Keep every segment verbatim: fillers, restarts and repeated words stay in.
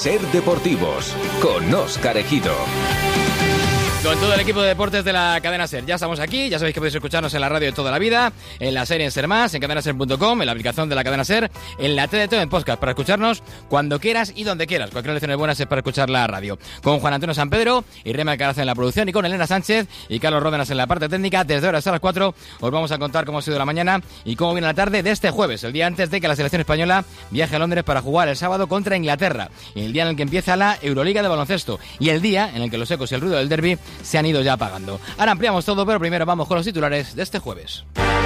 Ser Deportivos, con Óscar Ejido. Con todo el equipo de deportes de la cadena SER. Ya estamos aquí, ya sabéis que podéis escucharnos en la radio de toda la vida, en la serie en Ser Más, en cadena ser punto com, en la aplicación de la cadena SER, en la T D T en podcast, para escucharnos cuando quieras y donde quieras. Cualquier lección es buena es para escuchar la radio. Con Juan Antonio San Pedro y Rema Alcaraz en la producción, y con Elena Sánchez y Carlos Ródenas en la parte técnica. Desde ahora hasta las cuatro os vamos a contar cómo ha sido la mañana y cómo viene la tarde de este jueves, el día antes de que la selección española viaje a Londres para jugar el sábado contra Inglaterra, y el día en el que empieza la Euroliga de baloncesto, y el día en el que los ecos y el ruido del derbi se han ido ya apagando. Ahora ampliamos todo, pero primero vamos con los titulares de este jueves.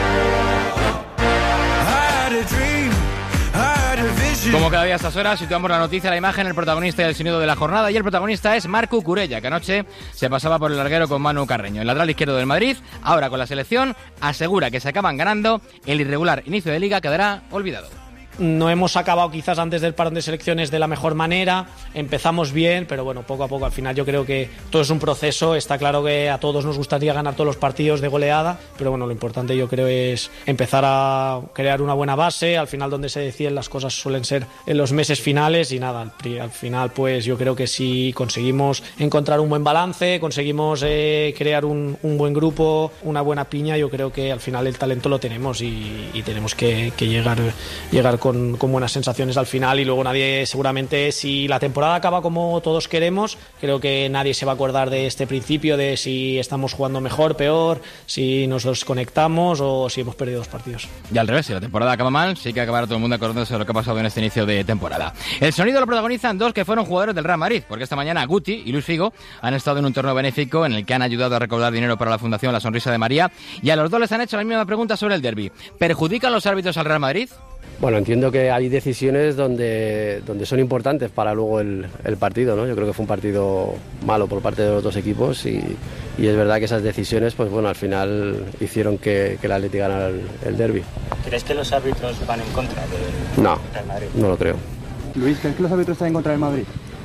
Como cada día a estas horas, situamos la noticia, la imagen, el protagonista y el sonido de la jornada, y el protagonista es Marc Cucurella, que anoche se pasaba por el larguero con Manu Carreño. El lateral izquierdo del Madrid, ahora con la selección, asegura que se acaban ganando, el irregular inicio de liga quedará olvidado. No hemos acabado quizás antes del parón de selecciones de la mejor manera, empezamos bien, pero bueno, poco a poco, al final yo creo que todo es un proceso. Está claro que a todos nos gustaría ganar todos los partidos de goleada, pero bueno, lo importante yo creo es empezar a crear una buena base. Al final donde se deciden las cosas suelen ser en los meses finales, y nada, al, al final pues yo creo que si conseguimos encontrar un buen balance, conseguimos eh, crear un, un buen grupo, una buena piña, yo creo que al final el talento lo tenemos, y, y tenemos que, que llegar, llegar Con, con buenas sensaciones al final. Y luego nadie, seguramente, si la temporada acaba como todos queremos, creo que nadie se va a acordar de este principio, de si estamos jugando mejor, peor, si nos desconectamos o si hemos perdido dos partidos. Y al revés, si la temporada acaba mal, sí que acabará todo el mundo acordándose de lo que ha pasado en este inicio de temporada. El sonido lo protagonizan dos que fueron jugadores del Real Madrid, porque esta mañana Guti y Luis Figo han estado en un torneo benéfico en el que han ayudado a recaudar dinero para la Fundación La Sonrisa de María, y a los dos les han hecho la misma pregunta sobre el derbi. ¿Perjudican los árbitros al Real Madrid? Bueno, entiendo que hay decisiones donde, donde son importantes para luego el, el partido, ¿no? Yo creo que fue un partido malo por parte de los dos equipos, y, y es verdad que esas decisiones, pues bueno, al final hicieron que, que el Atleti ganara el, el derbi. ¿Crees que los árbitros van en contra del no, Real Madrid? No lo creo. Luis, ¿crees que los árbitros están en contra del Madrid?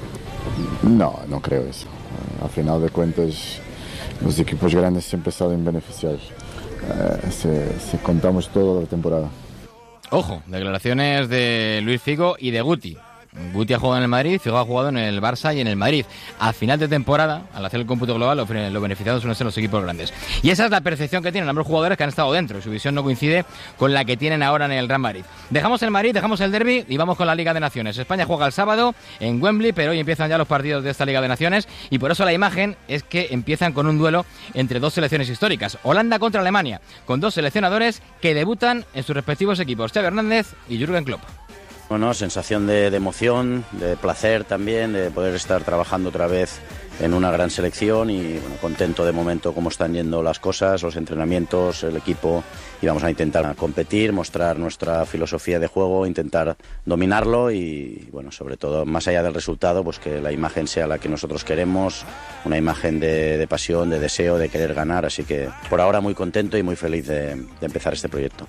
No, no creo eso. Al final de cuentas, los equipos grandes siempre salen beneficiados. Eh, si, si contamos toda la temporada. Ojo, declaraciones de Luis Figo y de Guti. Guti ha jugado en el Madrid, Figo ha jugado en el Barça y en el Madrid. A final de temporada, al hacer el cómputo global, los beneficiados suelen ser los equipos grandes. Y esa es la percepción que tienen ambos jugadores que han estado dentro, y su visión no coincide con la que tienen ahora en el Real Madrid. Dejamos el Madrid, dejamos el derbi y vamos con la Liga de Naciones. España juega el sábado en Wembley, pero hoy empiezan ya los partidos de esta Liga de Naciones, y por eso la imagen es que empiezan con un duelo entre dos selecciones históricas. Holanda contra Alemania, con dos seleccionadores que debutan en sus respectivos equipos, Xavi Hernández y Jürgen Klopp. Bueno, sensación de, de emoción, de placer también, de poder estar trabajando otra vez en una gran selección, y bueno, contento de momento cómo están yendo las cosas, los entrenamientos, el equipo, y vamos a intentar competir, mostrar nuestra filosofía de juego, intentar dominarlo, y bueno, sobre todo, más allá del resultado, pues que la imagen sea la que nosotros queremos, una imagen de, de pasión, de deseo, de querer ganar, así que por ahora muy contento y muy feliz de, de empezar este proyecto.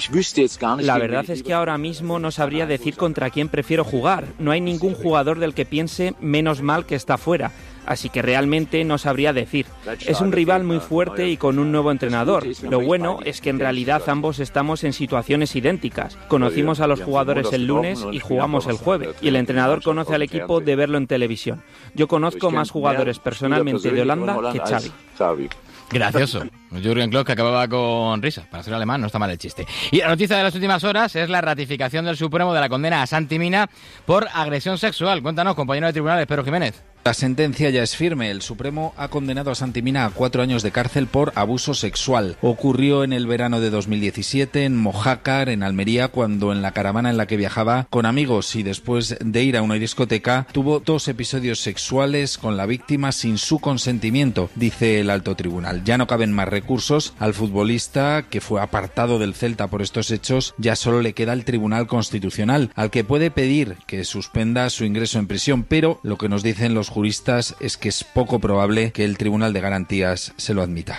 La verdad es que ahora mismo no sabría decir contra quién prefiero jugar, no hay ningún jugador del que piense menos mal que está fuera. Así que realmente no sabría decir. Es un rival muy fuerte y con un nuevo entrenador. Lo bueno es que en realidad ambos estamos en situaciones idénticas. Conocimos a los jugadores el lunes y jugamos el jueves. Y el entrenador conoce al equipo de verlo en televisión. Yo conozco más jugadores personalmente de Holanda que Xavi. Gracioso. Jürgen Klopp, que acababa con risa. Para ser alemán no está mal el chiste. Y la noticia de las últimas horas es la ratificación del Supremo de la condena a Santi Mina por agresión sexual. Cuéntanos, compañero de tribunales, Pedro Jiménez. La sentencia ya es firme. El Supremo ha condenado a Santi Mina a cuatro años de cárcel por abuso sexual. Ocurrió en el verano de dos mil diecisiete en Mojácar, en Almería, cuando en la caravana en la que viajaba con amigos y después de ir a una discoteca tuvo dos episodios sexuales con la víctima sin su consentimiento, dice el alto tribunal. Ya no caben más recursos. Al futbolista, que fue apartado del Celta por estos hechos, ya solo le queda el Tribunal Constitucional, al que puede pedir que suspenda su ingreso en prisión, pero lo que nos dicen los juristas es que es poco probable que el Tribunal de Garantías se lo admita.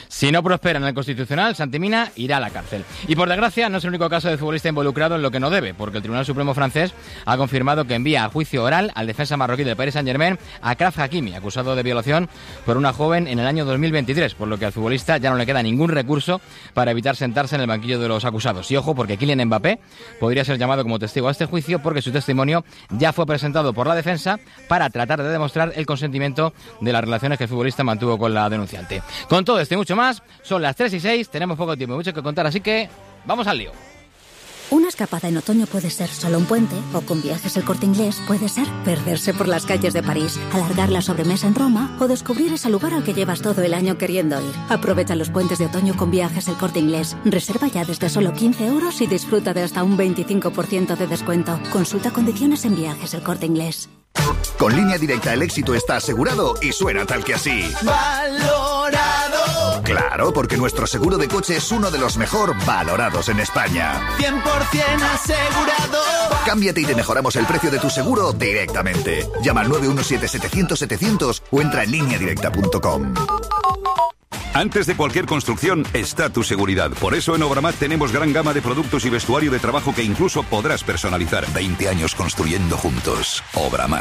Si no prospera en el Constitucional, Santi Mina irá a la cárcel. Y por desgracia, no es el único caso de futbolista involucrado en lo que no debe, porque el Tribunal Supremo francés ha confirmado que envía a juicio oral al defensa marroquí del Paris Saint-Germain, Achraf Hakimi, acusado de violación por una joven en el año dos mil veintitrés, por lo que al futbolista ya no le queda ningún recurso para evitar sentarse en el banquillo de los acusados. Y ojo, porque Kylian Mbappé podría ser llamado como testigo a este juicio, porque su testimonio ya fue presentado por la defensa para tratar de demostrar el consentimiento de las relaciones que el futbolista mantuvo con la denunciante. Con todo esto y mucho más, son las tres y seis, tenemos poco tiempo y mucho que contar, así que vamos al lío. Una escapada en otoño puede ser solo un puente, o con Viajes El Corte Inglés puede ser perderse por las calles de París, alargar la sobremesa en Roma o descubrir ese lugar al que llevas todo el año queriendo ir. Aprovecha los puentes de otoño con Viajes El Corte Inglés. Reserva ya desde solo quince euros y disfruta de hasta un veinticinco por ciento de descuento. Consulta condiciones en Viajes El Corte Inglés. Con Línea Directa el éxito está asegurado y suena tal que así. ¡Valorado! Claro, porque nuestro seguro de coche es uno de los mejor valorados en España. cien por ciento asegurado. Cámbiate y te mejoramos el precio de tu seguro directamente. Llama al nueve uno siete setecientos setecientos o entra en línea directa punto com. Antes de cualquier construcción está tu seguridad. Por eso en Obramat tenemos gran gama de productos y vestuario de trabajo que incluso podrás personalizar. veinte años construyendo juntos. Obramat.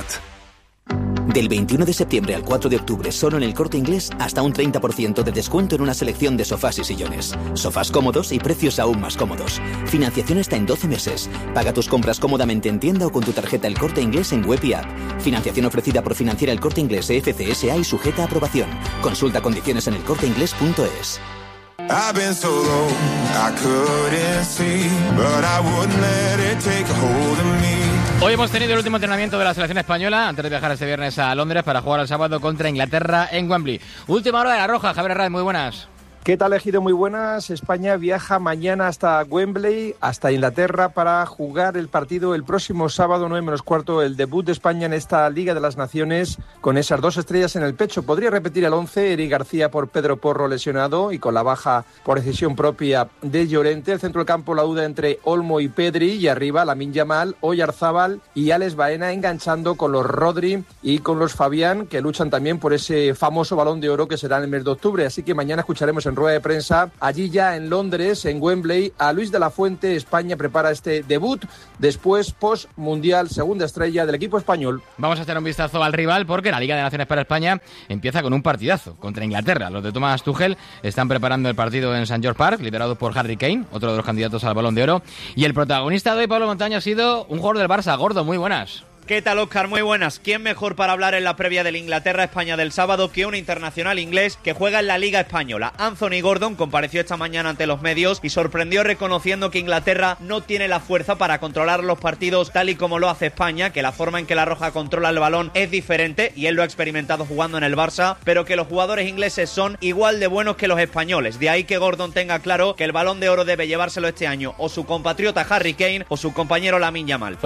Del veintiuno de septiembre al cuatro de octubre, solo en El Corte Inglés, hasta un treinta por ciento de descuento en una selección de sofás y sillones. Sofás cómodos y precios aún más cómodos. Financiación hasta en doce meses. Paga tus compras cómodamente en tienda o con tu tarjeta El Corte Inglés en web y app. Financiación ofrecida por Financiera El Corte Inglés E F C S A y sujeta a aprobación. Consulta condiciones en el corte inglés punto es. I've been so low, I couldn't see, but I wouldn't let it take a hold of me. Hoy hemos tenido el último entrenamiento de la selección española antes de viajar este viernes a Londres para jugar el sábado contra Inglaterra en Wembley. Última hora de la Roja, Javier Herrera, muy buenas. ¿Qué tal, Ejido? Muy buenas. España viaja mañana hasta Wembley, hasta Inglaterra, para jugar el partido el próximo sábado, nueve menos cuarto, el debut de España en esta Liga de las Naciones, con esas dos estrellas en el pecho. Podría repetir el once, Eric García por Pedro Porro lesionado y con la baja por decisión propia de Llorente. El centro del campo, la duda entre Olmo y Pedri, y arriba Lamine Yamal, Oyarzábal y Alex Baena, enganchando con los Rodri y con los Fabián, que luchan también por ese famoso Balón de Oro que será en el mes de octubre. Así que mañana escucharemos en rueda de prensa, allí ya en Londres, en Wembley, a Luis de la Fuente. España prepara este debut después post-mundial, segunda estrella del equipo español. Vamos a hacer un vistazo al rival porque la Liga de Naciones para España empieza con un partidazo contra Inglaterra. Los de Thomas Tuchel están preparando el partido en St George Park, liderado por Harry Kane, otro de los candidatos al Balón de Oro, y el protagonista de hoy, Pablo Montaño, ha sido un jugador del Barça. Gordo, muy buenas. ¿Qué tal, Óscar? Muy buenas. ¿Quién mejor para hablar en la previa del Inglaterra-España del sábado que un internacional inglés que juega en la Liga Española? Anthony Gordon compareció esta mañana ante los medios y sorprendió reconociendo que Inglaterra no tiene la fuerza para controlar los partidos tal y como lo hace España, que la forma en que la Roja controla el balón es diferente y él lo ha experimentado jugando en el Barça, pero que los jugadores ingleses son igual de buenos que los españoles. De ahí que Gordon tenga claro que el Balón de Oro debe llevárselo este año o su compatriota Harry Kane o su compañero Lamine Yamal.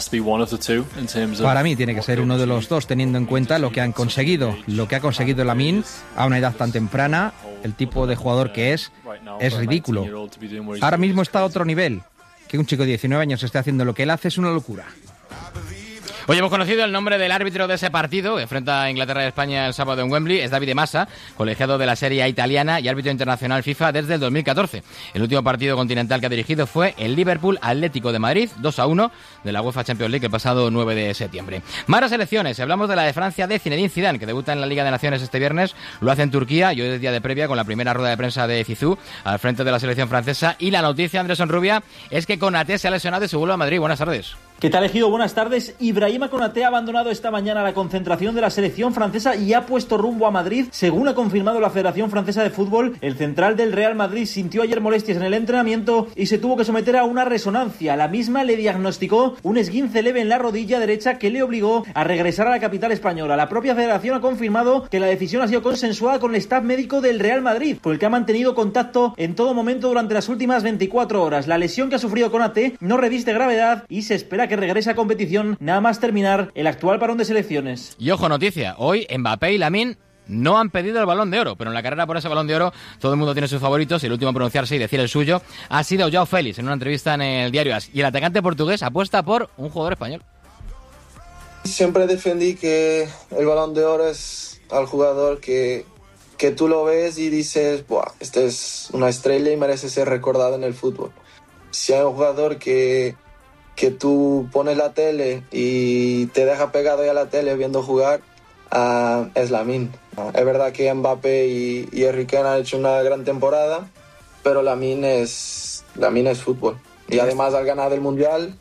Para mí tiene que ser uno de los dos, teniendo en cuenta lo que han conseguido. Lo que ha conseguido Lamine a una edad tan temprana, el tipo de jugador que es, es ridículo. Ahora mismo está a otro nivel. Que un chico de diecinueve años esté haciendo lo que él hace es una locura. Hoy hemos conocido el nombre del árbitro de ese partido que enfrenta a Inglaterra y España el sábado en Wembley. Es Davide Massa, colegiado de la Serie A italiana y árbitro internacional FIFA desde el dos mil catorce. El último partido continental que ha dirigido fue el Liverpool Atlético de Madrid, dos a uno, de la UEFA Champions League el pasado nueve de septiembre. Malas elecciones. Hablamos de la de Francia de Zinedine Zidane, que debuta en la Liga de Naciones este viernes. Lo hace en Turquía y hoy es día de previa con la primera rueda de prensa de Zizou al frente de la selección francesa. Y la noticia, Andrés Onrubia, es que Konaté se ha lesionado y se vuelve a Madrid. Buenas tardes. ¿Qué tal, Ejido? Buenas tardes. Ibrahima Konaté ha abandonado esta mañana la concentración de la selección francesa y ha puesto rumbo a Madrid. Según ha confirmado la Federación Francesa de Fútbol, el central del Real Madrid sintió ayer molestias en el entrenamiento y se tuvo que someter a una resonancia. La misma le diagnosticó un esguince leve en la rodilla derecha que le obligó a regresar a la capital española. La propia Federación ha confirmado que la decisión ha sido consensuada con el staff médico del Real Madrid, por el que ha mantenido contacto en todo momento durante las últimas veinticuatro horas. La lesión que ha sufrido Konaté no reviste gravedad y se espera que regrese a competición nada más terminar el actual parón de selecciones. Y ojo, noticia, hoy Mbappé y Lamine no han pedido el Balón de Oro, pero en la carrera por ese Balón de Oro todo el mundo tiene sus favoritos y el último a pronunciarse y decir el suyo ha sido Joao Félix en una entrevista en el diario AS. Y el atacante portugués apuesta por un jugador español. Siempre defendí que el Balón de Oro es al jugador que, que tú lo ves y dices, buah, este es una estrella y merece ser recordado en el fútbol. Si hay un jugador que, que tú pones la tele y te deja pegado ahí a la tele viendo jugar, uh, es Lamine. Uh, es verdad que Mbappé y, y Harry Kane han hecho una gran temporada, pero Lamine es, Lamine es fútbol. Y además al ganar el Mundial,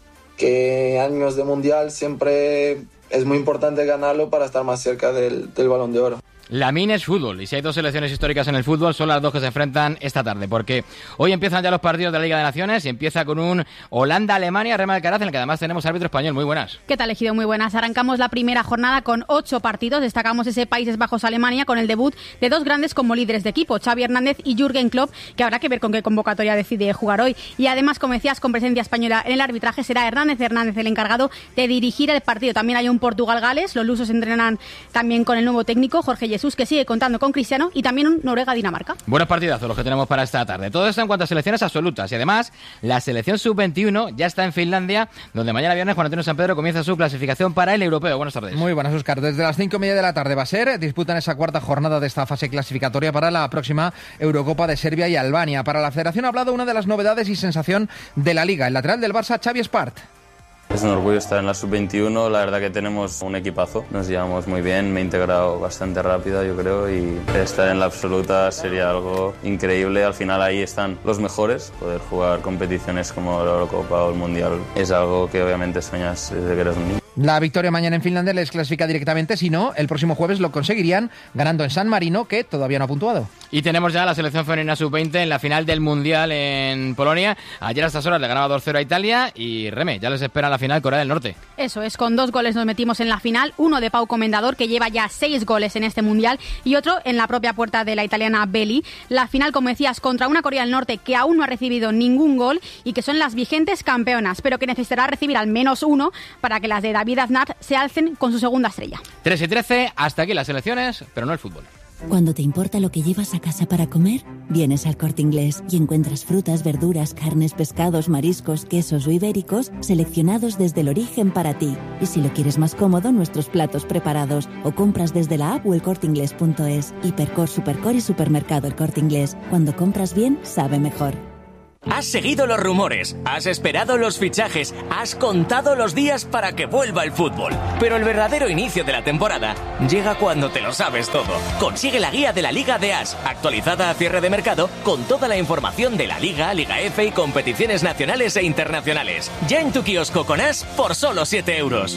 que años de Mundial siempre es muy importante ganarlo para estar más cerca del, del Balón de Oro. Lamine es fútbol, y si hay dos selecciones históricas en el fútbol, son las dos que se enfrentan esta tarde, porque hoy empiezan ya los partidos de la Liga de Naciones y empieza con un Holanda-Alemania, Real Alcaraz, en el que además tenemos árbitro español. Muy buenas. ¿Qué tal, Ejido? Muy buenas. Arrancamos la primera jornada con ocho partidos. Destacamos ese Países Bajos-Alemania con el debut de dos grandes como líderes de equipo, Xavi Hernández y Jürgen Klopp, que habrá que ver con qué convocatoria decide jugar hoy. Y además, como decías, con presencia española en el arbitraje, será Hernández Hernández el encargado de dirigir el partido. También hay un Portugal-Gales, los lusos entrenan también con el nuevo técnico, Jorge Jesús, que sigue contando con Cristiano, y también un Noruega-Dinamarca. Buenos partidazos los que tenemos para esta tarde. Todo esto en cuanto a selecciones absolutas. Y además, la selección sub veintiuno ya está en Finlandia, donde mañana viernes Juan Antonio Sampedro comienza su clasificación para el europeo. Buenas tardes. Muy buenas, Óscar. Desde las cinco y media de la tarde va a ser. Disputan esa cuarta jornada de esta fase clasificatoria para la próxima Eurocopa de Serbia y Albania. Para la Federación ha hablado una de las novedades y sensación de la Liga, el lateral del Barça, Xavi Espart. Es un orgullo estar en la sub veintiuno, la verdad que tenemos un equipazo, nos llevamos muy bien, me he integrado bastante rápido yo creo, y estar en la absoluta sería algo increíble. Al final ahí están los mejores, poder jugar competiciones como la Eurocopa o el Mundial es algo que obviamente sueñas desde que eres un niño. La victoria mañana en Finlandia les clasifica directamente, si no, el próximo jueves lo conseguirían ganando en San Marino, que todavía no ha puntuado. Y tenemos ya la selección femenina sub veinte en la final del Mundial en Polonia. Ayer a estas horas le ganaba dos cero a Italia y Reme, ya les espera la final Corea del Norte. Eso es, con dos goles nos metimos en la final, uno de Pau Comendador, que lleva ya seis goles en este Mundial, y otro en la propia puerta de la italiana Belli. La final, como decías, contra una Corea del Norte que aún no ha recibido ningún gol y que son las vigentes campeonas, pero que necesitará recibir al menos uno para que las de David Aznar se alcen con su segunda estrella. tres y trece, hasta aquí las selecciones, pero no el fútbol. Cuando te importa lo que llevas a casa para comer, vienes al Corte Inglés y encuentras frutas, verduras, carnes, pescados, mariscos, quesos o ibéricos seleccionados desde el origen para ti. Y si lo quieres más cómodo, nuestros platos preparados, o compras desde la app o el corte inglés punto es. Hipercor, Supercor y Supermercado El Corte Inglés. Cuando compras bien, sabe mejor. Has seguido los rumores, has esperado los fichajes, has contado los días para que vuelva el fútbol. Pero el verdadero inicio de la temporada llega cuando te lo sabes todo. Consigue la guía de la Liga de As, actualizada a cierre de mercado, con toda la información de la Liga, Liga F y competiciones nacionales e internacionales. Ya en tu kiosco con As por solo siete euros.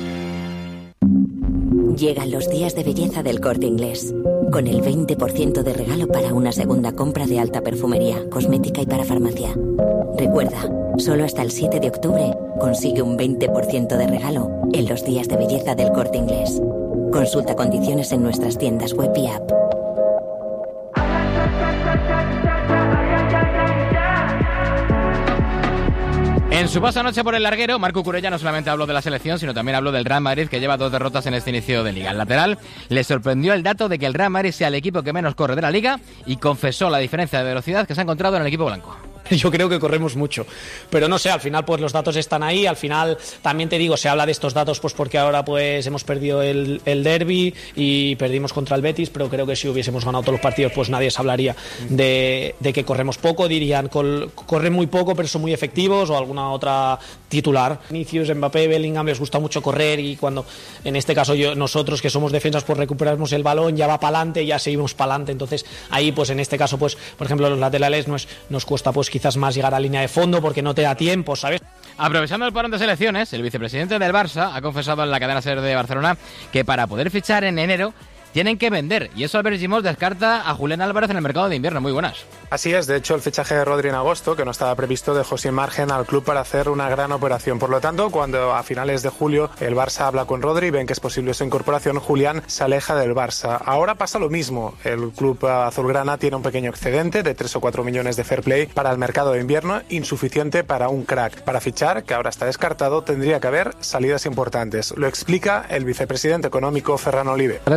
Llegan los días de belleza del Corte Inglés, con el veinte por ciento de regalo para una segunda compra de alta perfumería, cosmética y para farmacia. Recuerda, solo hasta el siete de octubre consigue un veinte por ciento de regalo en los días de belleza del Corte Inglés. Consulta condiciones en nuestras tiendas web y app. En su paso anoche por el larguero, Marco Curella no solamente habló de la selección, sino también habló del Real Madrid, que lleva dos derrotas en este inicio de Liga. El lateral le sorprendió el dato de que el Real Madrid sea el equipo que menos corre de la Liga y confesó la diferencia de velocidad que se ha encontrado en el equipo blanco. Yo creo que corremos mucho, pero no sé, al final pues los datos están ahí. Al final también te digo, se habla de estos datos pues porque ahora pues hemos perdido el, el derbi y perdimos contra el Betis, pero creo que si hubiésemos ganado todos los partidos pues nadie se hablaría de, de que corremos poco. Dirían, col, corren muy poco pero son muy efectivos, o alguna otra titular. Vinicius, Mbappé, Bellingham les gusta mucho correr, y cuando en este caso yo, nosotros que somos defensas pues recuperamos el balón, ya va para adelante, ya seguimos para adelante. Entonces ahí pues en este caso pues por ejemplo los laterales nos, nos cuesta pues quizás más llegar a línea de fondo porque no te da tiempo, ¿sabes? Aprovechando el parón de selecciones, el vicepresidente del Barça ha confesado en la cadena SER de Barcelona que para poder fichar en enero tienen que vender, y eso Albert Gimós descarta a Julián Álvarez en el mercado de invierno. Muy buenas. Así es, de hecho el fichaje de Rodri en agosto, que no estaba previsto, dejó sin margen al club para hacer una gran operación. Por lo tanto, cuando a finales de julio el Barça habla con Rodri y ven que es posible su incorporación, Julián se aleja del Barça. Ahora pasa lo mismo, el club azulgrana tiene un pequeño excedente de tres o cuatro millones de fair play para el mercado de invierno, insuficiente para un crack. Para fichar, que ahora está descartado, tendría que haber salidas importantes. Lo explica el vicepresidente económico Ferran Olive. Ara tenim un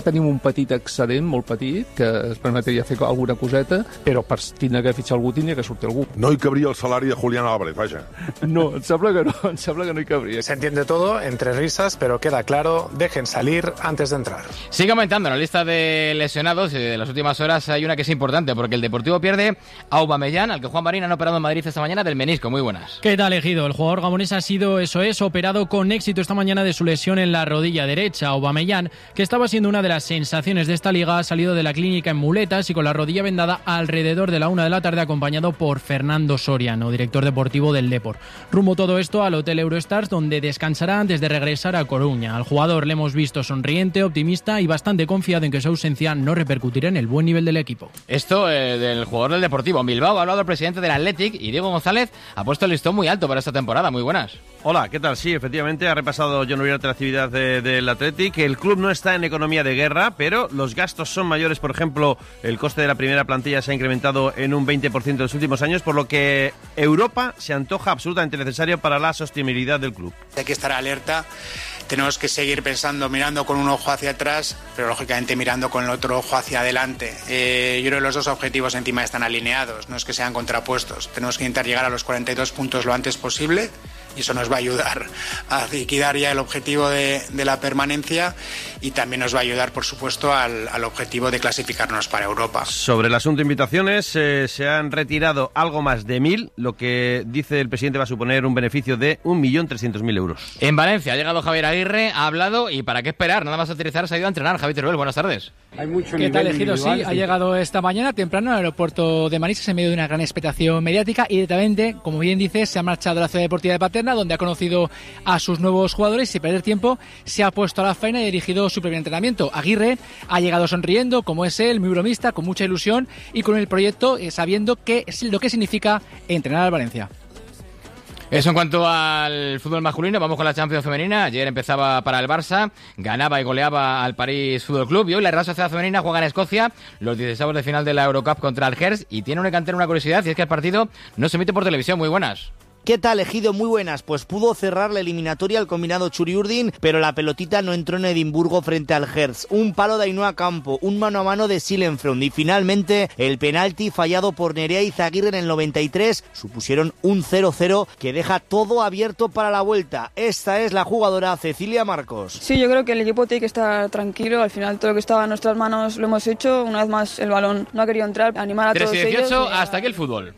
petit excedent, molt petit, que es permetria fer alguna coseta, però per tindre que fitxar algú tindria que sortir algú. No hi cabria el salari de Julián Álvarez, vaja. No, em sembla que no, em sembla que no hi cabria. Se entiende todo, entre risas, pero queda claro, dejen salir antes de entrar. Sigue aumentando la lista de lesionados y de las últimas horas hay una que es importante, porque el Deportivo pierde a Aubameyang, al que Juan Marín han operado en Madrid esta mañana del menisco. Muy buenas. ¿Qué tal, Ejido? El jugador gabonés ha sido, eso es, operado con éxito esta mañana de su lesión en la rodilla derecha. Aubameyang, que estaba siendo una de las sensaciones de esta liga, ha salido de la clínica en muletas y con la rodilla vendada alrededor de la una de la tarde, acompañado por Fernando Soriano, director deportivo del Depor. Rumbo todo esto al Hotel Eurostars, donde descansará antes de regresar a Coruña. Al jugador le hemos visto sonriente, optimista y bastante confiado en que su ausencia no repercutirá en el buen nivel del equipo. Esto eh, del jugador del Deportivo. En Bilbao ha hablado el presidente del Athletic y Diego González ha puesto el listón muy alto para esta temporada. Muy buenas. Hola, ¿qué tal? Sí, efectivamente, ha repasado John Uriarte la actividad de, del Athletic. El club no está en economía de guerra, pero los gastos son mayores. Por ejemplo, el coste de la primera plantilla se ha incrementado en un veinte por ciento en los últimos años, por lo que Europa se antoja absolutamente necesario para la sostenibilidad del club. Hay que estar alerta. Tenemos que seguir pensando, mirando con un ojo hacia atrás, pero lógicamente mirando con el otro ojo hacia adelante. Eh, yo creo que los dos objetivos encima están alineados, no es que sean contrapuestos. Tenemos que intentar llegar a los cuarenta y dos puntos lo antes posible y eso nos va a ayudar a liquidar ya el objetivo de, de la permanencia y también nos va a ayudar, por supuesto, al, al objetivo de clasificarnos para Europa. Sobre el asunto de invitaciones, eh, se han retirado algo más de mil, lo que dice el presidente va a suponer un beneficio de un millón trescientos mil euros. En Valencia ha llegado Javier Aguirre, ha hablado y ¿para qué esperar? Nada más aterrizar se ha ido a entrenar. Javier Teruel, buenas tardes. Hay mucho ¿Qué tal, Ejido? Sí, ha llegado esta mañana temprano al aeropuerto de Manises en medio de una gran expectación mediática y directamente, como bien dices, se ha marchado a la ciudad deportiva de Paterna, donde ha conocido a sus nuevos jugadores y sin perder tiempo se ha puesto a la faena y ha dirigido su primer entrenamiento. Aguirre ha llegado sonriendo, como es él, muy bromista, con mucha ilusión y con el proyecto eh, sabiendo qué es lo que significa entrenar al Valencia. Eso en cuanto al fútbol masculino. Vamos con la Champions femenina. Ayer empezaba para el Barça, ganaba y goleaba al París Fútbol Club y hoy la Real Sociedad femenina juega en Escocia los dieciséis de final de la Eurocup contra el Hertz y tiene una cantera una curiosidad y es que el partido no se emite por televisión. Muy buenas. ¿Qué tal, Ejido? Muy buenas. Pues pudo cerrar la eliminatoria el combinado Churi-Urdin, pero la pelotita no entró en Edimburgo frente al Hertz. Un palo de Ainhoa Campo, un mano a mano de Silenfront y finalmente el penalti fallado por Nerea Izaguirre en el noventa y tres supusieron un cero cero que deja todo abierto para la vuelta. Esta es la jugadora Cecilia Marcos. Sí, yo creo que el equipo tiene que estar tranquilo. Al final todo lo que estaba en nuestras manos lo hemos hecho. Una vez más el balón no ha querido entrar. Animar a todos ellos. tres y dieciocho, hasta aquí el fútbol.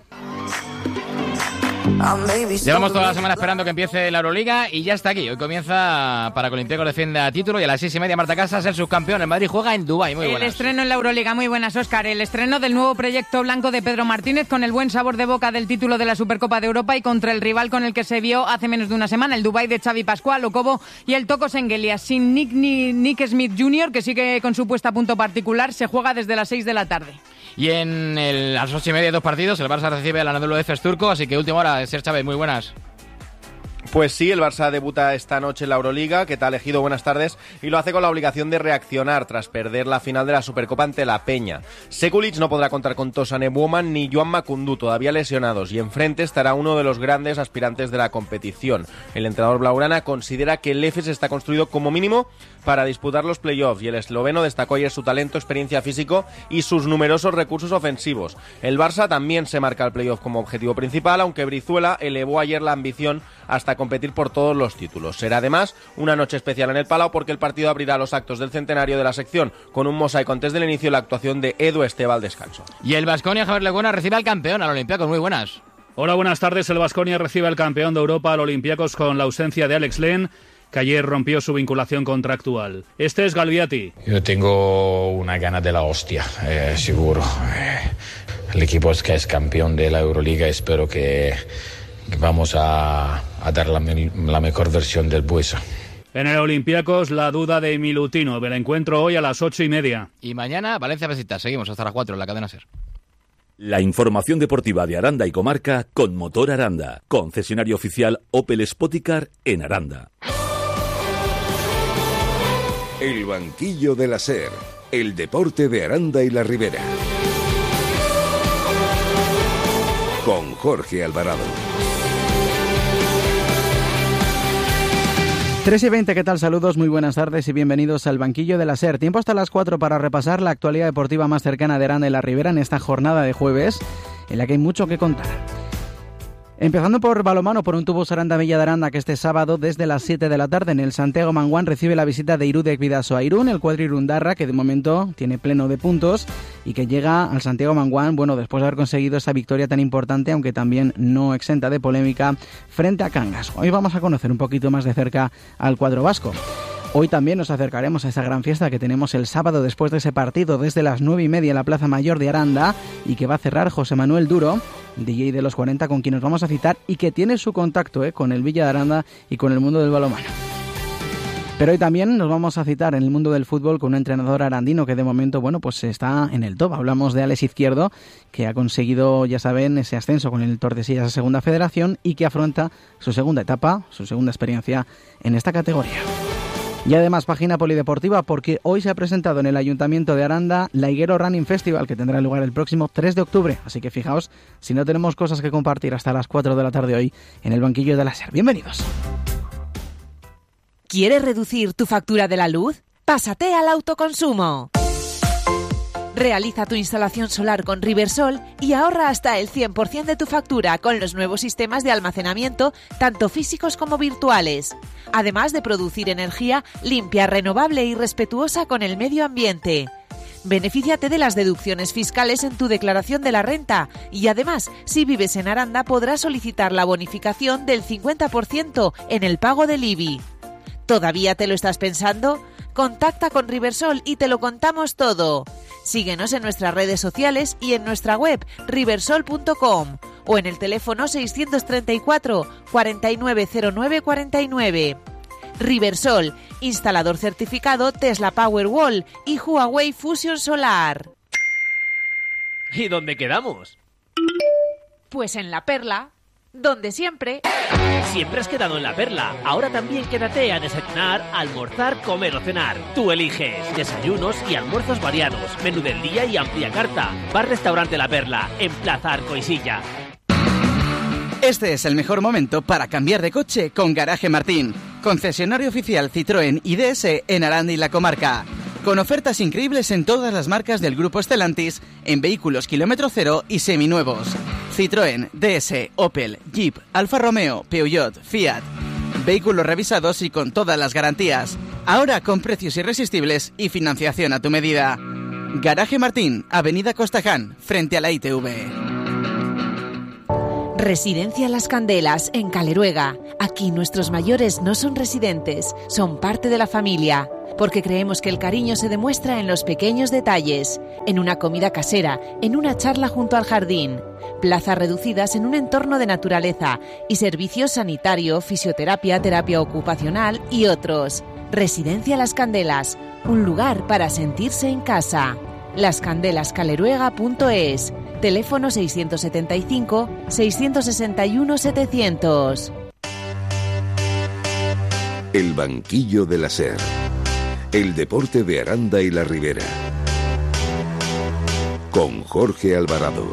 Llevamos toda la semana esperando que empiece la Euroliga y ya está aquí. Hoy comienza para que Olympiacos defienda título y a las seis y media Marta Casas, el subcampeón. El Madrid juega en Dubái. Muy buenas. El estreno en la Euroliga. Muy buenas, Óscar. El estreno del nuevo proyecto blanco de Pedro Martínez con el buen sabor de boca del título de la Supercopa de Europa y contra el rival con el que se vio hace menos de una semana, el Dubái de Xavi Pascual, Okobo y el Toko Sengelia. Sin Nick, ni Nick Smith junior, que sigue con su puesta a punto particular, se juega desde las seis de la tarde. Y en el, a las ocho y media, dos partidos, el Barça recibe al Anadolu Efes turco, así que última hora, Ser Chávez, muy buenas. Pues sí, el Barça debuta esta noche en la Euroliga. ¿Qué tal, Ejido? Buenas tardes. Y lo hace con la obligación de reaccionar tras perder la final de la Supercopa ante la Peña. Sekulic no podrá contar con Tosan Ebuoman ni Joan Macundú, todavía lesionados, y enfrente estará uno de los grandes aspirantes de la competición. El entrenador blaugrana considera que el Efes está construido como mínimo para disputar los playoffs y el esloveno destacó ayer su talento, experiencia físico y sus numerosos recursos ofensivos. El Barça también se marca el playoff como objetivo principal, aunque Brizuela elevó ayer la ambición hasta competir por todos los títulos. Será además una noche especial en el Palau porque el partido abrirá los actos del centenario de la sección con un mosaico antes del inicio y la actuación de Edu Esteva al descanso. Y el Baskonia, Javier Legona, recibe al campeón, al Olympiacos. Muy buenas. Hola, buenas tardes. El Baskonia recibe al campeón de Europa, al Olympiacos, con la ausencia de Alex Len, que ayer rompió su vinculación contractual. Este es Galviati. Yo tengo una gana de la hostia, eh, seguro. Eh, el equipo es que es campeón de la Euroliga. Espero que, que vamos a, a dar la, la mejor versión del Buesa. En el Olympiacos, la duda de Milutinov. El encuentro hoy a las ocho y media. Y mañana, Valencia Besiktas. Seguimos hasta las cuatro en la cadena SER. La información deportiva de Aranda y Comarca con Motor Aranda, concesionario oficial Opel Spoticar en Aranda. El banquillo de la SER, el deporte de Aranda y la Ribera. Con Jorge Alvarado. tres y veinte, ¿qué tal? Saludos, muy buenas tardes y bienvenidos al banquillo de la SER. Tiempo hasta las cuatro para repasar la actualidad deportiva más cercana de Aranda y la Ribera en esta jornada de jueves, en la que hay mucho que contar. Empezando por balonmano, por un Tubos Aranda Villa de Aranda, que este sábado desde las siete de la tarde en el Santiago Manguán recibe la visita de Irudek Bidasoa Irún, el cuadro irundarra, que de momento tiene pleno de puntos y que llega al Santiago Manguán, bueno, después de haber conseguido esa victoria tan importante, aunque también no exenta de polémica, frente a Cangas. Hoy vamos a conocer un poquito más de cerca al cuadro vasco. Hoy también nos acercaremos a esa gran fiesta que tenemos el sábado después de ese partido desde las nueve y media en la Plaza Mayor de Aranda y que va a cerrar José Manuel Duro, D J de los cuarenta, con quien nos vamos a citar y que tiene su contacto eh, con el Villa de Aranda y con el mundo del balonmano. Pero hoy también nos vamos a citar en el mundo del fútbol con un entrenador arandino que de momento, bueno, pues está en el top. Hablamos de Alex Izquierdo, que ha conseguido, ya saben, ese ascenso con el Tordesillas a Segunda Federación y que afronta su segunda etapa, su segunda experiencia en esta categoría. Y además, página polideportiva, porque hoy se ha presentado en el Ayuntamiento de Aranda la Higuero Running Festival, que tendrá lugar el próximo tres de octubre. Así que fijaos, si no tenemos cosas que compartir hasta las cuatro de la tarde hoy en el banquillo de la SER. Bienvenidos. ¿Quieres reducir tu factura de la luz? Pásate al autoconsumo. Realiza tu instalación solar con Riversol y ahorra hasta el cien por ciento de tu factura con los nuevos sistemas de almacenamiento, tanto físicos como virtuales. Además de producir energía limpia, renovable y respetuosa con el medio ambiente. Benefíciate de las deducciones fiscales en tu declaración de la renta y además, si vives en Aranda, podrás solicitar la bonificación del cincuenta por ciento en el pago del I B I. ¿Todavía te lo estás pensando? Contacta con Riversol y te lo contamos todo. Síguenos en nuestras redes sociales y en nuestra web riversol punto com o en el teléfono seiscientos treinta y cuatro, cuarenta y nueve cero nueve cuarenta y nueve. Riversol, instalador certificado Tesla Powerwall y Huawei Fusion Solar. ¿Y dónde quedamos? Pues en La Perla, donde siempre. Siempre has quedado en La Perla. Ahora también quédate a desayunar, almorzar, comer o cenar. Tú eliges. Desayunos y almuerzos variados, menú del día y amplia carta. Bar-restaurante La Perla, en Plaza Arcoisilla. Este es el mejor momento para cambiar de coche con Garaje Martín, concesionario oficial Citroën y D S en Aranda y la comarca. Con ofertas increíbles en todas las marcas del grupo Stellantis, en vehículos kilómetro cero y seminuevos. Citroën, D S, Opel, Jeep, Alfa Romeo, Peugeot, Fiat. Vehículos revisados y con todas las garantías. Ahora con precios irresistibles y financiación a tu medida. Garaje Martín, Avenida Costaján, frente a la I T V. Residencia Las Candelas, en Caleruega. Aquí nuestros mayores no son residentes, son parte de la familia. Porque creemos que el cariño se demuestra en los pequeños detalles, en una comida casera, en una charla junto al jardín, plazas reducidas en un entorno de naturaleza y servicios sanitario, fisioterapia, terapia ocupacional y otros. Residencia Las Candelas, un lugar para sentirse en casa. las candelas caleruega punto es, teléfono seiscientos setenta y cinco, seiscientos sesenta y uno, setecientos. El banquillo de la SER. El deporte de Aranda y la Ribera. Con Jorge Alvarado.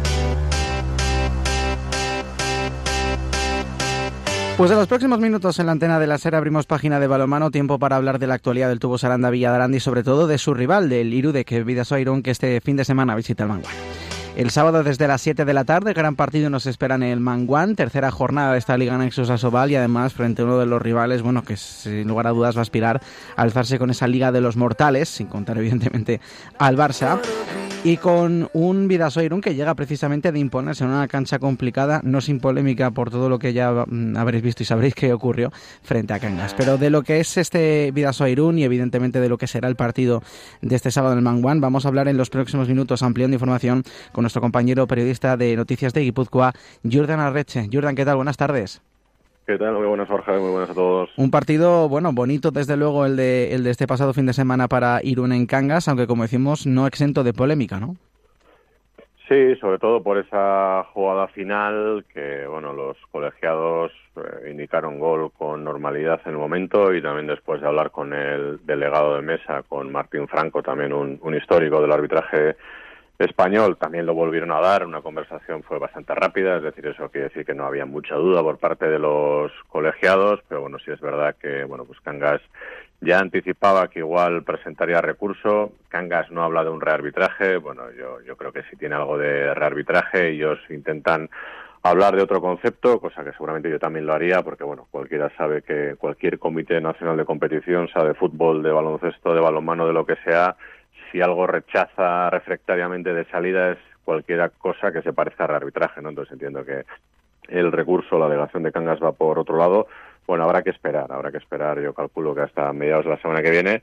Pues en los próximos minutos en la antena de la SER abrimos página de balonmano, tiempo para hablar de la actualidad del Tubos Aranda Villa de Aranda y sobre todo de su rival, del Irudek Bidasoa Irún, que este fin de semana visita el Manguán. El sábado desde las siete de la tarde, gran partido nos espera en el Manguán, tercera jornada de esta Liga Nexus Asobal y además frente a uno de los rivales, bueno, que sin lugar a dudas va a aspirar a alzarse con esa Liga de los Mortales, sin contar evidentemente al Barça. Y con un Bidasoa Irún que llega precisamente de imponerse en una cancha complicada, no sin polémica por todo lo que ya mm, habréis visto y sabréis que ocurrió frente a Cangas. Pero de lo que es este Bidasoa Irún y evidentemente de lo que será el partido de este sábado en el Manguán, vamos a hablar en los próximos minutos ampliando información con nuestro compañero periodista de Noticias de Guipúzcoa, Jordan Arreche. Jordan, ¿qué tal? Buenas tardes. ¿Qué tal? Muy buenas, Jorge. Muy buenas a todos. Un partido, bueno, bonito desde luego el de el de este pasado fin de semana para Irún en Cangas, aunque como decimos, no exento de polémica, ¿no? Sí, sobre todo por esa jugada final que, bueno, los colegiados eh, indicaron gol con normalidad en el momento y también después de hablar con el delegado de mesa, con Martín Franco, también un, un histórico del arbitraje Español también lo volvieron a dar, una conversación fue bastante rápida, es decir, eso quiere decir que no había mucha duda por parte de los colegiados, pero bueno, sí es verdad que, bueno, pues Cangas ya anticipaba que igual presentaría recurso. Cangas no habla de un rearbitraje, bueno, yo, yo creo que si tiene algo de rearbitraje, ellos intentan hablar de otro concepto, cosa que seguramente yo también lo haría, porque bueno, cualquiera sabe que cualquier comité nacional de competición, sea de fútbol, de baloncesto, de balonmano, de lo que sea, si algo rechaza refractariamente de salida es cualquier cosa que se parezca a rearbitraje, ¿no? Entonces entiendo que el recurso, la alegación de Cangas va por otro lado. Bueno, habrá que esperar, habrá que esperar, yo calculo que hasta mediados de la semana que viene,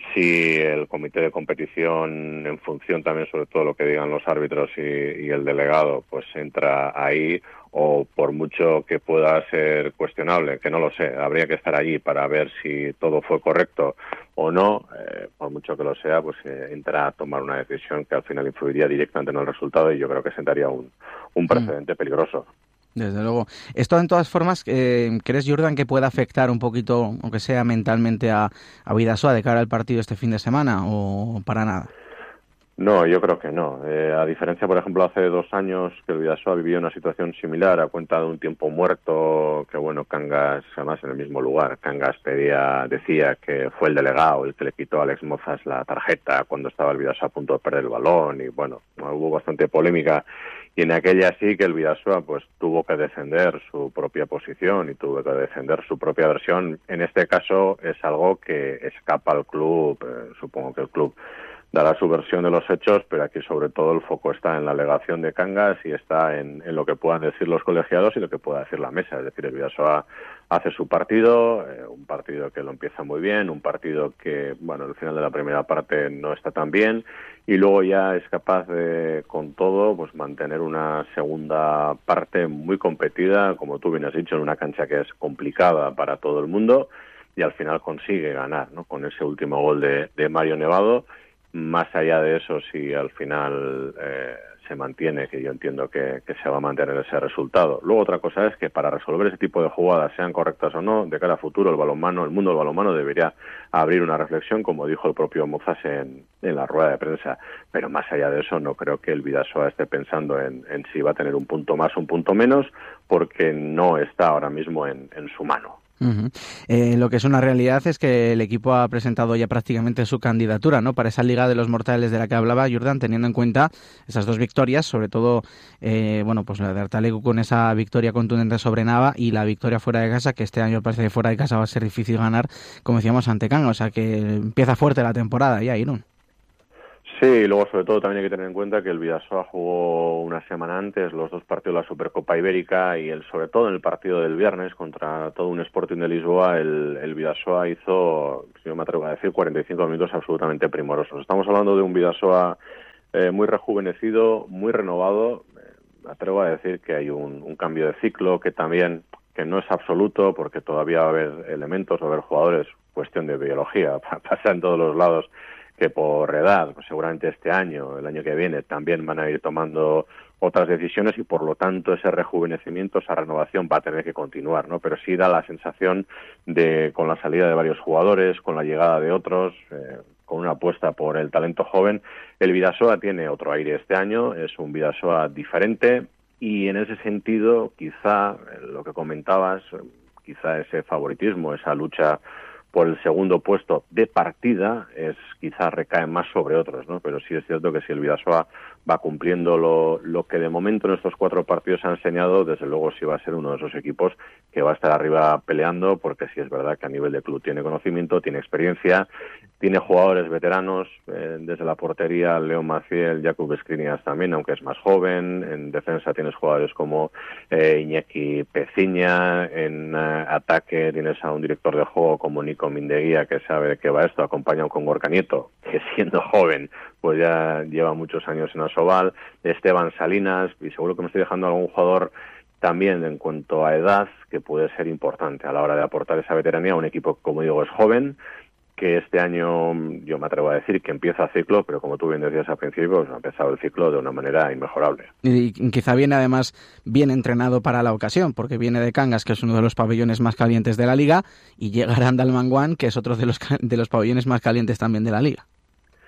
si el comité de competición, en función también sobre todo lo que digan los árbitros y, y el delegado, pues entra ahí, o por mucho que pueda ser cuestionable, que no lo sé, habría que estar allí para ver si todo fue correcto o no, eh, por mucho que lo sea, pues eh, entra a tomar una decisión que al final influiría directamente en el resultado y yo creo que sentaría un, un precedente mm. peligroso. Desde luego. Esto, en todas formas, eh, ¿crees, Jordan, que puede afectar un poquito, aunque sea mentalmente, a, a Bidasoa de cara al partido este fin de semana, o para nada? No, yo creo que no. Eh, a diferencia, por ejemplo, hace dos años que el Bidasoa vivió una situación similar a cuenta de un tiempo muerto, que bueno, Cangas, además en el mismo lugar, Cangas pedía, decía que fue el delegado el que le quitó a Alex Mozas la tarjeta cuando estaba el Bidasoa a punto de perder el balón, y bueno, hubo bastante polémica. Y en aquella sí que el Bidasoa pues tuvo que defender su propia posición y tuvo que defender su propia versión. En este caso es algo que escapa al club, eh, supongo que el club dará su versión de los hechos, pero aquí sobre todo el foco está en la alegación de Cangas y está en, en lo que puedan decir los colegiados y lo que pueda decir la mesa. Es decir, el Bidasoa hace su partido, eh, un partido que lo empieza muy bien, un partido que, bueno, al final de la primera parte no está tan bien, y luego ya es capaz de, con todo, pues mantener una segunda parte muy competida, como tú bien has dicho, en una cancha que es complicada para todo el mundo, y al final consigue ganar, ¿no? Con ese último gol de, de Mario Nevado. Más allá de eso, si al final eh, se mantiene, que yo entiendo que, que se va a mantener ese resultado. Luego otra cosa es que para resolver ese tipo de jugadas, sean correctas o no, de cara a futuro, el balonmano, el mundo del balonmano debería abrir una reflexión, como dijo el propio Mozas en, en la rueda de prensa. Pero más allá de eso, no creo que el Bidasoa esté pensando en, en si va a tener un punto más o un punto menos, porque no está ahora mismo en, en su mano. Uh-huh. Eh, lo que es una realidad es que el equipo ha presentado ya prácticamente su candidatura, ¿no?, para esa Liga de los Mortales de la que hablaba Jordan, teniendo en cuenta esas dos victorias, sobre todo eh, bueno, pues la de Artalecu con esa victoria contundente sobre Nava y la victoria fuera de casa, que este año parece que fuera de casa va a ser difícil ganar, como decíamos, ante Cangas, o sea que empieza fuerte la temporada ya, Irún. Sí, y luego sobre todo también hay que tener en cuenta que el Bidasoa jugó una semana antes los dos partidos de la Supercopa Ibérica y el, sobre todo en el partido del viernes contra todo un Sporting de Lisboa, el, el Bidasoa hizo, si no me atrevo a decir, cuarenta y cinco minutos absolutamente primorosos. Estamos hablando de un Bidasoa eh, muy rejuvenecido, muy renovado. Eh, me atrevo a decir que hay un, un cambio de ciclo que también, que no es absoluto, porque todavía va a haber elementos, va a haber jugadores, cuestión de biología, pasa en todos los lados, que por edad, pues seguramente este año, el año que viene, también van a ir tomando otras decisiones y por lo tanto ese rejuvenecimiento, esa renovación va a tener que continuar, ¿no? Pero sí da la sensación de, con la salida de varios jugadores, con la llegada de otros, eh, con una apuesta por el talento joven, el Bidasoa tiene otro aire este año, es un Bidasoa diferente y en ese sentido quizá eh, lo que comentabas, quizá ese favoritismo, esa lucha por el segundo puesto de partida es quizás recae más sobre otros, ¿no? Pero sí es cierto que si el Bidasoa va cumpliendo lo, lo que de momento en estos cuatro partidos ha enseñado, desde luego sí va a ser uno de esos equipos que va a estar arriba peleando, porque sí es verdad que a nivel de club tiene conocimiento, tiene experiencia, tiene jugadores veteranos, eh, desde la portería Leo Maciel, Jakub Skriniar también, aunque es más joven, en defensa tienes jugadores como eh, Iñaki Peciña, en eh, ataque tienes a un director de juego como Nico Mindeguía, que sabe de qué va esto, acompañado con Gorka Nieto, que siendo joven pues ya lleva muchos años en Asobal, Esteban Salinas, y seguro que me estoy dejando algún jugador también en cuanto a edad que puede ser importante a la hora de aportar esa veteranía a un equipo que, como digo, es joven, que este año yo me atrevo a decir que empieza el ciclo, pero como tú bien decías al principio, pues ha empezado el ciclo de una manera inmejorable. Y quizá viene además bien entrenado para la ocasión, porque viene de Cangas, que es uno de los pabellones más calientes de la Liga, y llega Aranda al Manguán, que es otro de los, de los pabellones más calientes también de la Liga.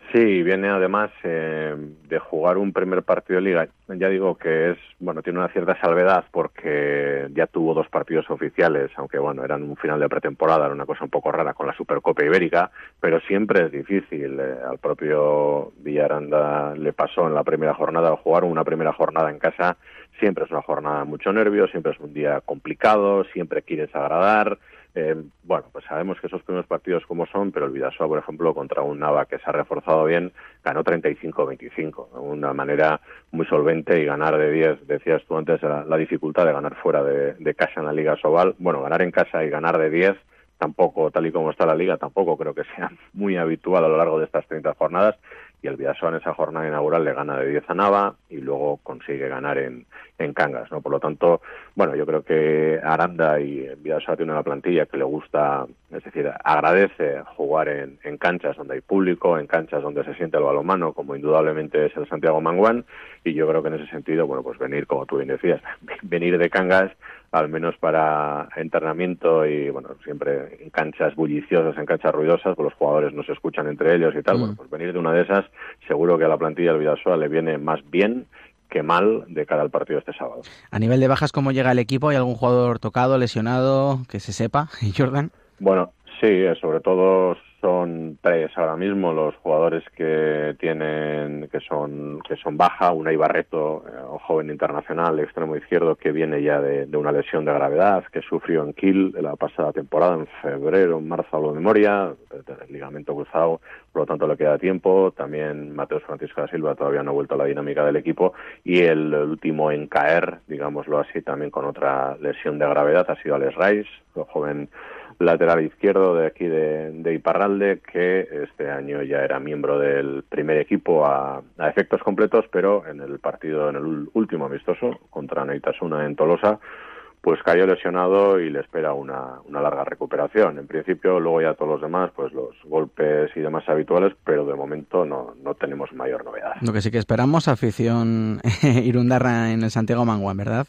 Sí, viene además eh, de jugar un primer partido de Liga. Ya digo que es, bueno, tiene una cierta salvedad porque ya tuvo dos partidos oficiales, aunque bueno, eran un final de pretemporada, era una cosa un poco rara con la Supercopa Ibérica, pero siempre es difícil. Eh, al propio Villaranda le pasó en la primera jornada, al jugar una primera jornada en casa, siempre es una jornada mucho nervio, siempre es un día complicado, siempre quieres agradar. Eh, bueno, pues sabemos que esos primeros partidos como son, pero el Bidasoa, por ejemplo, contra un Nava que se ha reforzado bien, ganó treinta y cinco a veinticinco, de una manera muy solvente, y ganar de diez, decías tú antes, la, la dificultad de ganar fuera de, de casa en la Liga Sobal. Bueno, ganar en casa y ganar de diez, tampoco, tal y como está la Liga, tampoco creo que sea muy habitual a lo largo de estas treinta jornadas, y el Bidasoa en esa jornada inaugural le gana de diez a Nava y luego consigue ganar en, en Cangas, ¿no? Por lo tanto, bueno, yo creo que Aranda y el Bidasoa tiene una plantilla que le gusta, es decir, agradece jugar en, en canchas donde hay público, en canchas donde se siente el balonmano, como indudablemente es el Santiago Manguán, y yo creo que en ese sentido, bueno, pues venir, como tú bien decías, venir de Cangas, al menos para entrenamiento y, bueno, siempre en canchas bulliciosas, en canchas ruidosas, pues los jugadores no se escuchan entre ellos y tal, mm. bueno, pues venir de una de esas, seguro que a la plantilla del Bidasoa le viene más bien que mal de cara al partido este sábado. A nivel de bajas, ¿cómo llega el equipo? ¿Hay algún jugador tocado, lesionado, que se sepa? ¿Jordan? Bueno, sí, sobre todo son tres ahora mismo los jugadores que tienen que son que son baja. Unai Barreto, eh, un joven internacional, extremo izquierdo, que viene ya de, de una lesión de gravedad que sufrió en Kiel la pasada temporada, en febrero, en marzo, a lo de memoria, el ligamento cruzado, por lo tanto le queda tiempo. También Mateus Francisco da Silva todavía no ha vuelto a la dinámica del equipo, y el último en caer, digámoslo así, también con otra lesión de gravedad, ha sido Alex Rice, el joven lateral izquierdo de aquí de, de Iparralde, que este año ya era miembro del primer equipo a, a efectos completos, pero en el partido, en el último amistoso contra Neitasuna en Tolosa, pues cayó lesionado y le espera una, una larga recuperación. En principio, luego ya todos los demás, pues los golpes y demás habituales, pero de momento no, no tenemos mayor novedad. Lo que sí que esperamos, afición irundarra en el Santiago Manguán, ¿verdad?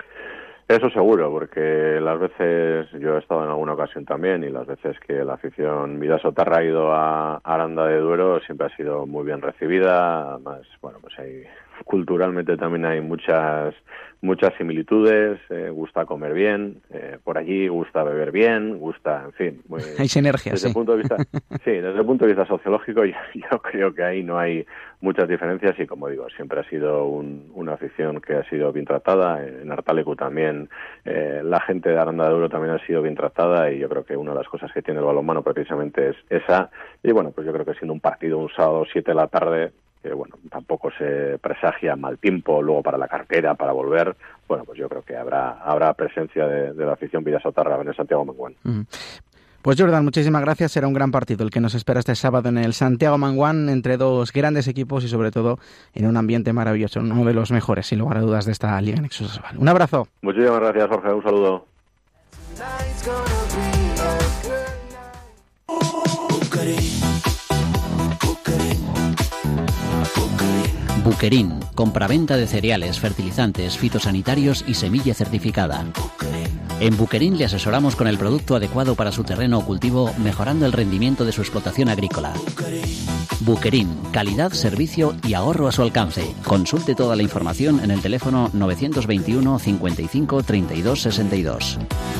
Eso seguro, porque las veces, yo he estado en alguna ocasión también, y las veces que la afición vidasotarra ha ido a Aranda de Duero siempre ha sido muy bien recibida. Además, bueno, pues hay, culturalmente también hay muchas muchas similitudes, eh, gusta comer bien, eh, por allí gusta beber bien, gusta, en fin. Muy, hay sinergias, desde sí. El punto de vista, sí, desde el punto de vista sociológico yo, yo creo que ahí no hay muchas diferencias, y como digo, siempre ha sido un, una afición que ha sido bien tratada. En Artalecu también, eh, la gente de Aranda de Duero también ha sido bien tratada, y yo creo que una de las cosas que tiene el balonmano precisamente es esa. Y bueno, pues yo creo que siendo un partido un sábado siete de la tarde, que bueno, tampoco se presagia mal tiempo luego para la carretera, para volver, bueno, pues yo creo que habrá habrá presencia de, de la afición vidasotarra en el Santiago Manguán. Uh-huh. Pues Jordan, muchísimas gracias. Será un gran partido el que nos espera este sábado en el Santiago Manguán, entre dos grandes equipos y sobre todo en un ambiente maravilloso, uno de los mejores, sin lugar a dudas, de esta Liga Nexus Sobal. Un abrazo. Muchísimas gracias, Jorge. Un saludo. Buquerín, compraventa de cereales, fertilizantes, fitosanitarios y semilla certificada. En Buquerín le asesoramos con el producto adecuado para su terreno o cultivo, mejorando el rendimiento de su explotación agrícola. Buquerín, calidad, servicio y ahorro a su alcance. Consulte toda la información en el teléfono novecientos veintiuno cincuenta y cinco treinta y dos sesenta y dos.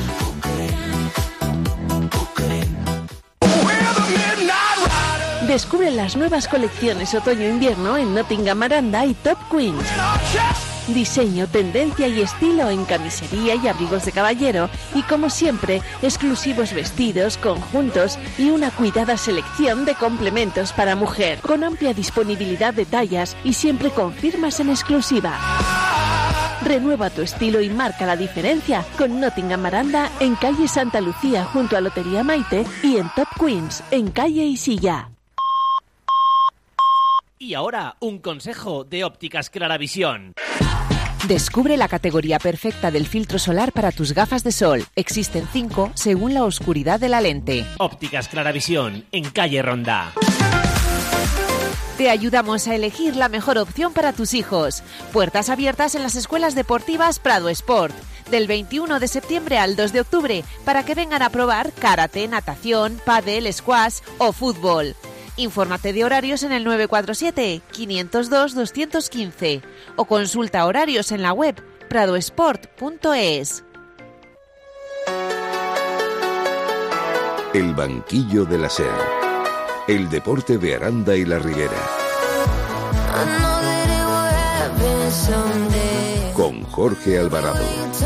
Descubre las nuevas colecciones otoño-invierno en Nottingham Aranda y Top Queens. Diseño, tendencia y estilo en camisería y abrigos de caballero, y como siempre, exclusivos vestidos, conjuntos y una cuidada selección de complementos para mujer, con amplia disponibilidad de tallas y siempre con firmas en exclusiva. Renueva tu estilo y marca la diferencia con Nottingham Aranda en calle Santa Lucía junto a Lotería Maite, y en Top Queens en calle Isilla. Y ahora, un consejo de Ópticas Claravisión. Descubre la categoría perfecta del filtro solar para tus gafas de sol. Existen cinco según la oscuridad de la lente. Ópticas Claravisión, en calle Ronda. Te ayudamos a elegir la mejor opción para tus hijos. Puertas abiertas en las escuelas deportivas Prado Sport, del veintiuno de septiembre al dos de octubre, para que vengan a probar karate, natación, pádel, squash o fútbol. Infórmate de horarios en el nueve cuatro siete, quinientos dos, doscientos quince o consulta horarios en la web pradosport punto es. El banquillo de la SER. El deporte de Aranda y la Ribera. Con Jorge Alvarado.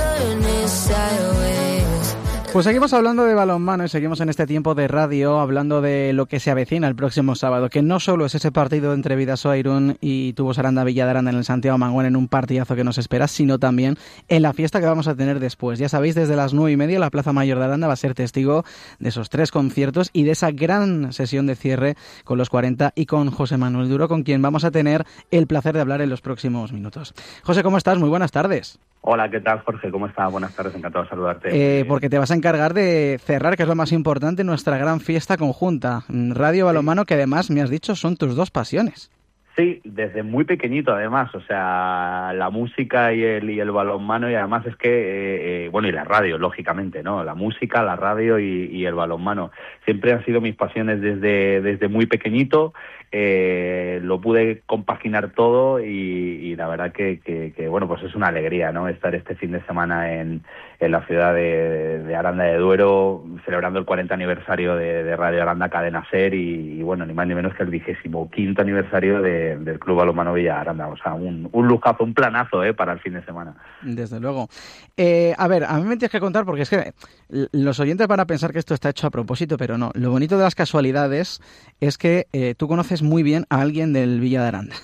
Pues seguimos hablando de balonmano y seguimos en este tiempo de radio hablando de lo que se avecina el próximo sábado, que no solo es ese partido entre Bidasoa Irún y Tubos Aranda Villa de Aranda en el Santiago Manguén en un partidazo que nos espera, sino también en la fiesta que vamos a tener después. Ya sabéis, desde las nueve y media la Plaza Mayor de Aranda va a ser testigo de esos tres conciertos y de esa gran sesión de cierre con los cuarenta y con José Manuel Duro, con quien vamos a tener el placer de hablar en los próximos minutos. José, ¿cómo estás? Muy buenas tardes. Hola, ¿qué tal, Jorge? ¿Cómo estás? Buenas tardes, encantado de saludarte. Eh, porque te vas a encargar de cerrar, que es lo más importante, nuestra gran fiesta conjunta. Radio Balonmano, que además, me has dicho, son tus dos pasiones. Sí, desde muy pequeñito además, o sea, la música y el, y el balonmano, y además es que, eh, eh, bueno, y la radio, lógicamente, ¿no? La música, la radio y, y el balonmano. Siempre han sido mis pasiones desde, desde muy pequeñito. Eh, lo pude compaginar todo y, y la verdad que, que, que, bueno, pues es una alegría, ¿no? Estar este fin de semana en, en la ciudad de, de Aranda de Duero, celebrando el cuarenta aniversario de, de Radio Aranda Cadena Ser y, y, bueno, ni más ni menos que el vigésimo quinto aniversario de, del Club Balonmano Villa Aranda. O sea, un, un lujazo, un planazo, ¿eh? Para el fin de semana. Desde luego. Eh, a ver, a mí me tienes que contar, porque es que los oyentes van a pensar que esto está hecho a propósito, pero no. Lo bonito de las casualidades es que eh, tú conoces muy bien a alguien del Villa de Aranda.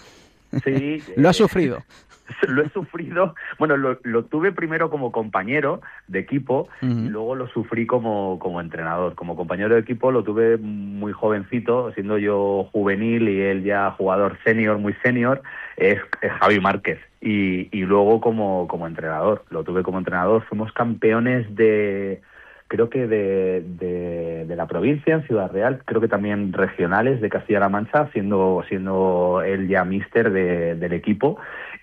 Sí. Lo has sufrido. Lo he sufrido, bueno, lo, lo tuve primero como compañero de equipo uh-huh. y luego lo sufrí como, como entrenador. Como compañero de equipo lo tuve muy jovencito, siendo yo juvenil y él ya jugador senior, muy senior, es, es Javi Márquez. Y, y luego como, como entrenador, lo tuve como entrenador, fuimos campeones de... creo que de, de, de la provincia, en Ciudad Real, creo que también regionales de Castilla-La Mancha, siendo siendo él ya míster de, del equipo.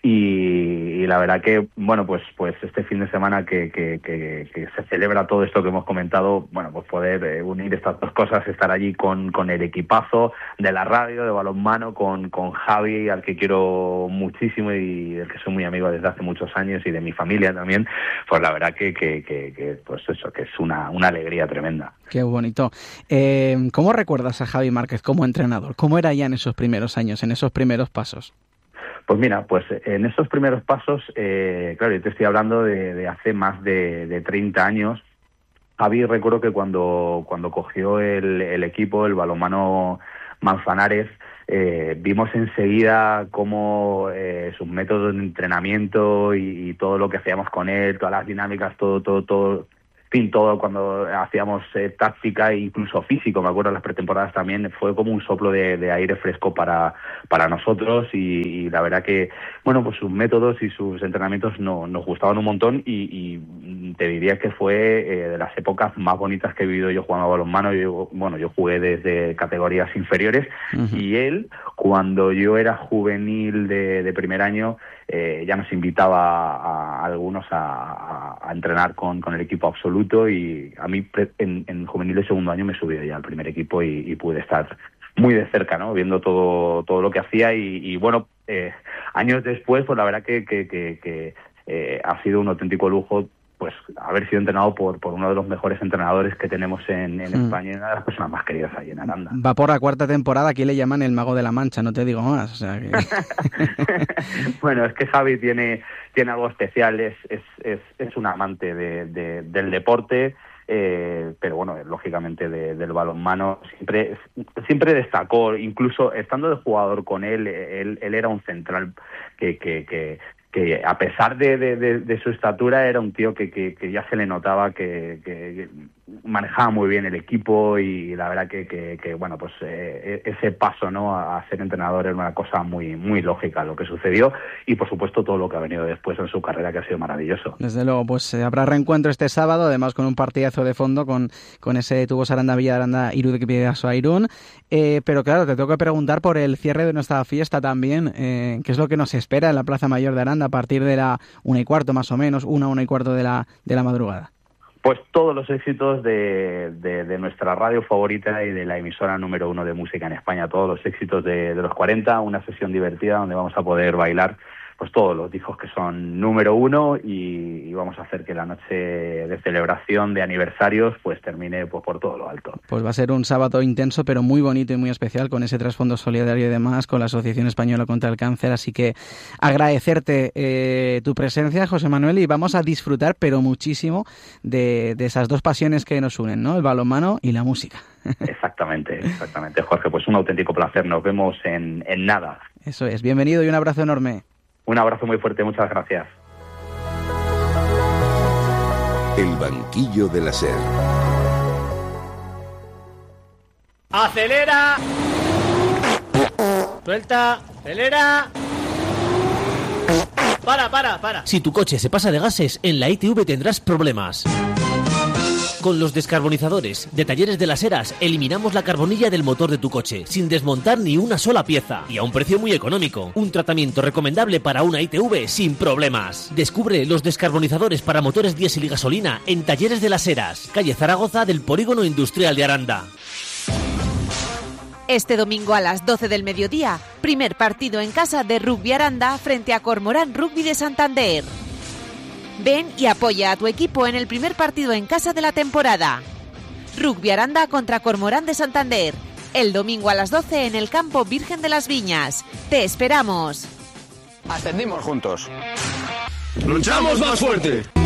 Y, y la verdad que, bueno, pues pues este fin de semana que, que, que, que se celebra todo esto que hemos comentado, bueno, pues poder eh, unir estas dos cosas, estar allí con, con el equipazo de la radio, de balonmano, con, con Javi, al que quiero muchísimo y del que soy muy amigo desde hace muchos años, y de mi familia también, pues la verdad que, que, que, que pues eso, que es una, una alegría tremenda. Qué bonito. Eh, ¿Cómo recuerdas a Javi Márquez como entrenador? ¿Cómo era ya en esos primeros años, en esos primeros pasos? Pues mira, pues en esos primeros pasos, eh, claro, yo te estoy hablando de, de hace más de, de treinta años. Javi, recuerdo que cuando, cuando cogió el, el equipo, el balonmano Manzanares, eh, vimos enseguida cómo eh, sus métodos de entrenamiento y, y todo lo que hacíamos con él, todas las dinámicas, todo, todo, todo... En fin, todo cuando hacíamos eh, táctica e incluso físico, me acuerdo en las pretemporadas también, fue como un soplo de, de aire fresco para para nosotros y, y la verdad que, bueno, pues sus métodos y sus entrenamientos no, nos gustaban un montón y, y te diría que fue eh, de las épocas más bonitas que he vivido yo jugando a balonmano. Yo, bueno, yo jugué desde categorías inferiores uh-huh. y él, cuando yo era juvenil de, de primer año, eh, ya nos invitaba a, a algunos a, a, a entrenar con, con el equipo absoluto y a mí en, en juvenil de segundo año me subió ya al primer equipo y, y pude estar muy de cerca, ¿no? Viendo todo todo lo que hacía y, y bueno, eh, años después, pues la verdad que, que, que, que eh, ha sido un auténtico lujo pues haber sido entrenado por, por uno de los mejores entrenadores que tenemos en, en mm. España y una de las personas más queridas ahí en Aranda. Va por la cuarta temporada, aquí le llaman el Mago de la Mancha, no te digo más. O sea que... Bueno, es que Javi tiene, tiene algo especial, es, es, es, es un amante de, de, del deporte, eh, pero bueno, lógicamente de, del balonmano. Siempre, siempre destacó, incluso estando de jugador con él, él, él era un central que... que, que que a pesar de, de, de, de su estatura era un tío que, que, que ya se le notaba que, que manejaba muy bien el equipo y la verdad que, que, que bueno, pues eh, ese paso, ¿no?, a ser entrenador era una cosa muy muy lógica lo que sucedió y por supuesto todo lo que ha venido después en su carrera, que ha sido maravilloso. Desde luego, pues eh, habrá reencuentro este sábado, además con un partidazo de fondo con, con ese Tubos Aranda Villa de Aranda Irún de Bidasoa Irún, eh, pero claro, te tengo que preguntar por el cierre de nuestra fiesta también, eh, qué es lo que nos espera en la Plaza Mayor de Aranda a partir de la una y cuarto más o menos, una, una y cuarto de la, de la madrugada. Pues todos los éxitos de, de, de nuestra radio favorita y de la emisora número uno de música en España, todos los éxitos de, de los cuarenta, una sesión divertida donde vamos a poder bailar pues todos los discos que son número uno y, y vamos a hacer que la noche de celebración de aniversarios pues termine pues, por todo lo alto. Pues va a ser un sábado intenso pero muy bonito y muy especial con ese trasfondo solidario y demás con la Asociación Española contra el Cáncer, así que agradecerte eh, tu presencia, José Manuel, y vamos a disfrutar pero muchísimo de, de esas dos pasiones que nos unen, ¿no? El balonmano y la música. Exactamente, exactamente, Jorge, pues un auténtico placer, nos vemos en, en nada. Eso es, bienvenido y un abrazo enorme. Un abrazo muy fuerte, muchas gracias. El banquillo de la SER. ¡Acelera! Suelta, acelera. Para, para, para. Si tu coche se pasa de gases, en la I T V tendrás problemas. Con los descarbonizadores de Talleres de las Heras eliminamos la carbonilla del motor de tu coche sin desmontar ni una sola pieza y a un precio muy económico. Un tratamiento recomendable para una I T V sin problemas. Descubre los descarbonizadores para motores diésel y gasolina en Talleres de las Heras, calle Zaragoza del Polígono Industrial de Aranda. Este domingo a las doce del mediodía, primer partido en casa de Rugby Aranda frente a Cormorán Rugby de Santander. Ven y apoya a tu equipo en el primer partido en casa de la temporada. Rugby Aranda contra Cormorán de Santander. El domingo a las doce en el campo Virgen de las Viñas. ¡Te esperamos! Ascendimos juntos. ¡Luchamos más fuerte!